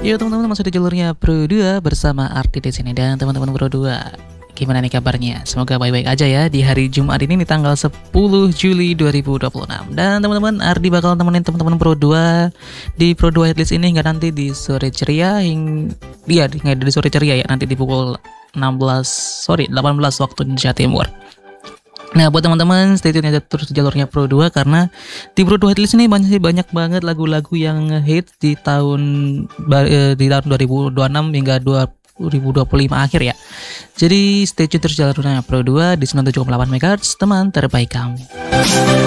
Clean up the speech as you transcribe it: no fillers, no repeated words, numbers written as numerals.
Yo teman-teman, masuk di jalurnya Pro 2 bersama Arti di sini. Dan teman-teman Pro 2, gimana nih kabarnya? Semoga baik-baik aja ya di hari Jumat ini di tanggal 10 Juli 2026. Dan teman-teman, Ardi bakal temenin teman-teman Pro 2 di Pro 2 Headlist ini hingga nanti di sore ceria hingga di sore ceria ya, nanti di pukul 18 waktu Indonesia Timur. Nah, buat teman-teman stay tune aja terus jalurnya Pro 2 karena di Pro 2 Headlist ini banyak banget lagu-lagu yang hits di tahun 2026 hingga 2025 akhir ya. Jadi stay tune terus jalurnya Pro 2 di 97,8 MHz, teman terbaik kamu.